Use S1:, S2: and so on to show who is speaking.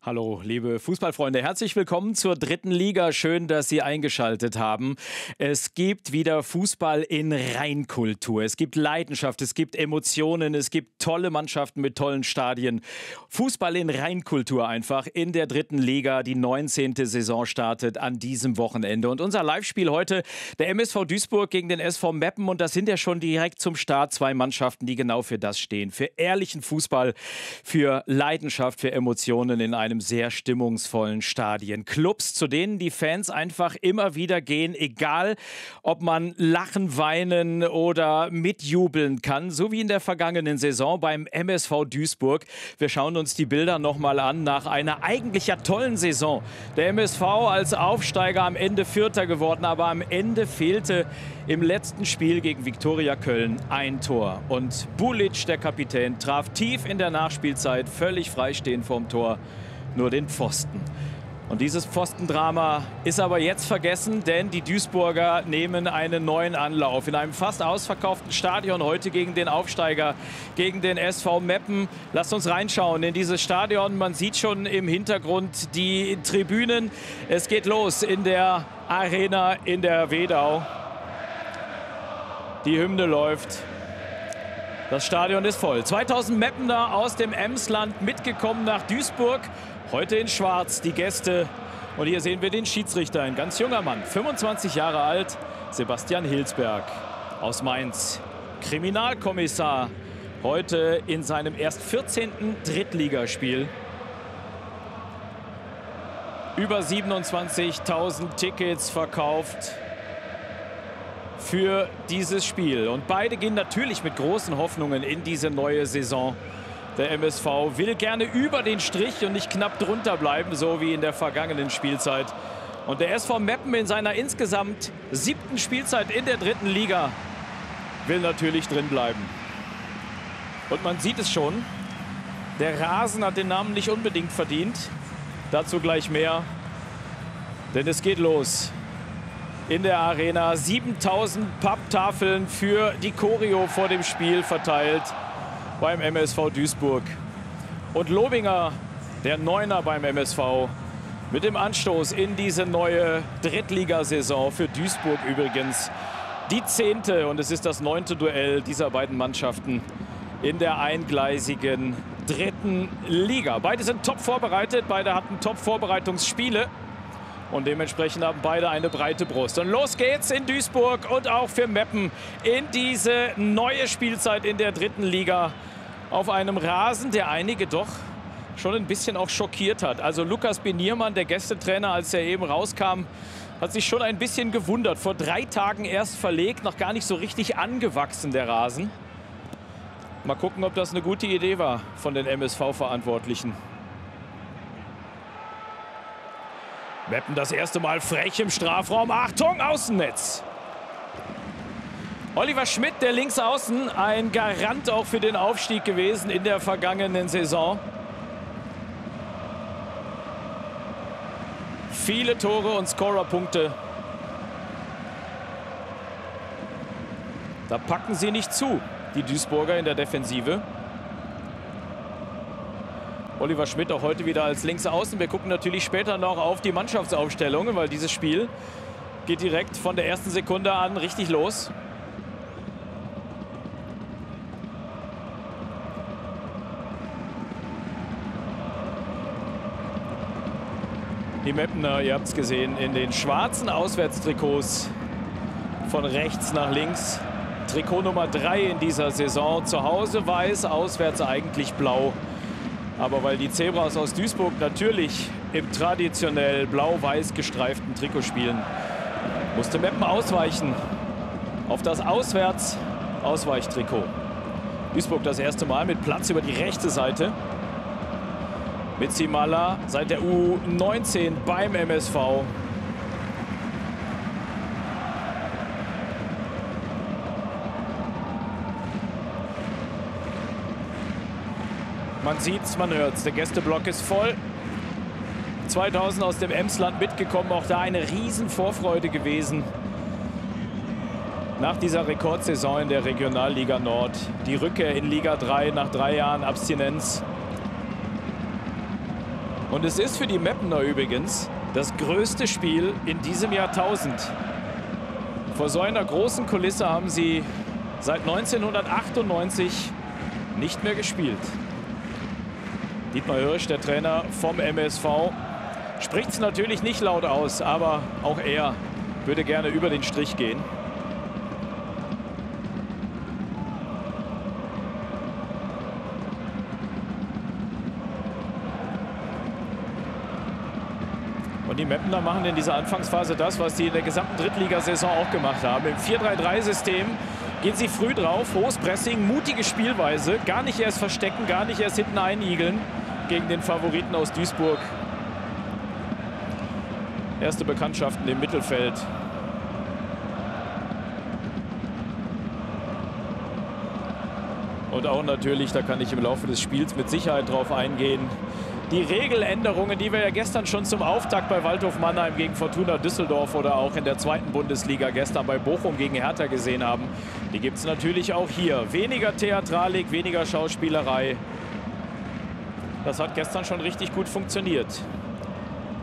S1: Hallo, liebe Fußballfreunde, herzlich willkommen zur dritten Liga. Schön, dass Sie eingeschaltet haben. Es gibt wieder Fußball in Reinkultur. Es gibt Leidenschaft, es gibt Emotionen, es gibt tolle Mannschaften mit tollen Stadien. Fußball in Reinkultur einfach in der dritten Liga. Die 19. Saison startet an diesem Wochenende. Und unser Live-Spiel heute, der MSV Duisburg gegen den SV Meppen. Und das sind ja schon direkt zum Start zwei Mannschaften, die genau für das stehen. Für ehrlichen Fußball, für Leidenschaft, für Emotionen in einem sehr stimmungsvollen Stadien. Clubs, zu denen die Fans einfach immer wieder gehen, egal ob man lachen, weinen oder mitjubeln kann, so wie in der vergangenen Saison beim MSV Duisburg. Wir schauen uns die Bilder nochmal an nach einer eigentlich ja tollen Saison. Der MSV als Aufsteiger am Ende Vierter geworden, aber am Ende fehlte im letzten Spiel gegen Viktoria Köln ein Tor. Und Bulic, der Kapitän, traf tief in der Nachspielzeit, völlig freistehend vorm Tor, nur den Pfosten. Und dieses Pfostendrama ist aber jetzt vergessen, denn die Duisburger nehmen einen neuen Anlauf. In einem fast ausverkauften Stadion heute gegen den Aufsteiger, gegen den SV Meppen. Lasst uns reinschauen in dieses Stadion. Man sieht schon im Hintergrund die Tribünen. Es geht los in der Arena in der Wedau. Die Hymne läuft. Das Stadion ist voll. 2000 Meppener aus dem Emsland mitgekommen nach Duisburg. Heute in Schwarz die Gäste. Und hier sehen wir den Schiedsrichter, ein ganz junger Mann, 25 Jahre alt, Sebastian Hilsberg aus Mainz. Kriminalkommissar, heute in seinem erst 14. Drittligaspiel. Über 27.000 Tickets verkauft für dieses Spiel. Und beide gehen natürlich mit großen Hoffnungen in diese neue Saison. Der MSV will gerne über den Strich und nicht knapp drunter bleiben, so wie in der vergangenen Spielzeit. Und der SV Meppen in seiner insgesamt 7. Spielzeit in der dritten Liga will natürlich drin bleiben. Und man sieht es schon, der Rasen hat den Namen nicht unbedingt verdient. Dazu gleich mehr, denn es geht los. In der Arena 7000 Papptafeln für die Choreo vor dem Spiel verteilt beim MSV Duisburg. Und Lobinger, der Neuner beim MSV, mit dem Anstoß in diese neue Drittligasaison für Duisburg übrigens. Die 10. und es ist das 9. Duell dieser beiden Mannschaften in der eingleisigen dritten Liga. Beide sind top vorbereitet, beide hatten top Vorbereitungsspiele. Und dementsprechend haben beide eine breite Brust. Und los geht's in Duisburg und auch für Meppen in diese neue Spielzeit in der dritten Liga. Auf einem Rasen, der einige doch schon ein bisschen auch schockiert hat. Also Lukas Beniermann, der Gästetrainer, als er eben rauskam, hat sich schon ein bisschen gewundert. Vor 3 Tagen erst verlegt, noch gar nicht so richtig angewachsen, der Rasen. Mal gucken, ob das eine gute Idee war von den MSV-Verantwortlichen. Meppen das erste Mal frech im Strafraum. Achtung, Außennetz. Oliver Schmidt, der Linksaußen, ein Garant auch für den Aufstieg gewesen in der vergangenen Saison. Viele Tore und Scorerpunkte. Da packen sie nicht zu, die Duisburger in der Defensive. Oliver Schmidt auch heute wieder als Linksaußen. Wir gucken natürlich später noch auf die Mannschaftsaufstellungen, weil dieses Spiel geht direkt von der ersten Sekunde an richtig los. Die Meppener, ihr habt es gesehen, in den schwarzen Auswärtstrikots von rechts nach links. Trikot Nummer 3 in dieser Saison. Zu Hause weiß, auswärts eigentlich blau. Aber weil die Zebras aus Duisburg natürlich im traditionell blau-weiß gestreiften Trikot spielen, musste Meppen ausweichen auf das Auswärts-Ausweichtrikot. Duisburg das erste Mal mit Platz über die rechte Seite. Mit Simala seit der U19 beim MSV. Man sieht's, man hört's. Der Gästeblock ist voll. 2000 aus dem Emsland mitgekommen. Auch da eine riesen Vorfreude gewesen. Nach dieser Rekordsaison in der Regionalliga Nord. Die Rückkehr in Liga 3 nach 3 Jahren Abstinenz. Und es ist für die Meppener übrigens das größte Spiel in diesem Jahrtausend. Vor so einer großen Kulisse haben sie seit 1998 nicht mehr gespielt. Dietmar Hirsch, der Trainer vom MSV, spricht es natürlich nicht laut aus, aber auch er würde gerne über den Strich gehen. Und die Meppener machen in dieser Anfangsphase das, was sie in der gesamten Drittligasaison auch gemacht haben. Im 4-3-3-System gehen sie früh drauf, hohes Pressing, mutige Spielweise, gar nicht erst verstecken, gar nicht erst hinten einigeln gegen den Favoriten aus Duisburg. Erste Bekanntschaften im Mittelfeld. Und auch natürlich, da kann ich im Laufe des Spiels mit Sicherheit drauf eingehen, die Regeländerungen, die wir ja gestern schon zum Auftakt bei Waldhof Mannheim gegen Fortuna Düsseldorf oder auch in der zweiten Bundesliga gestern bei Bochum gegen Hertha gesehen haben, die gibt es natürlich auch hier. Weniger Theatralik, weniger Schauspielerei. Das hat gestern schon richtig gut funktioniert.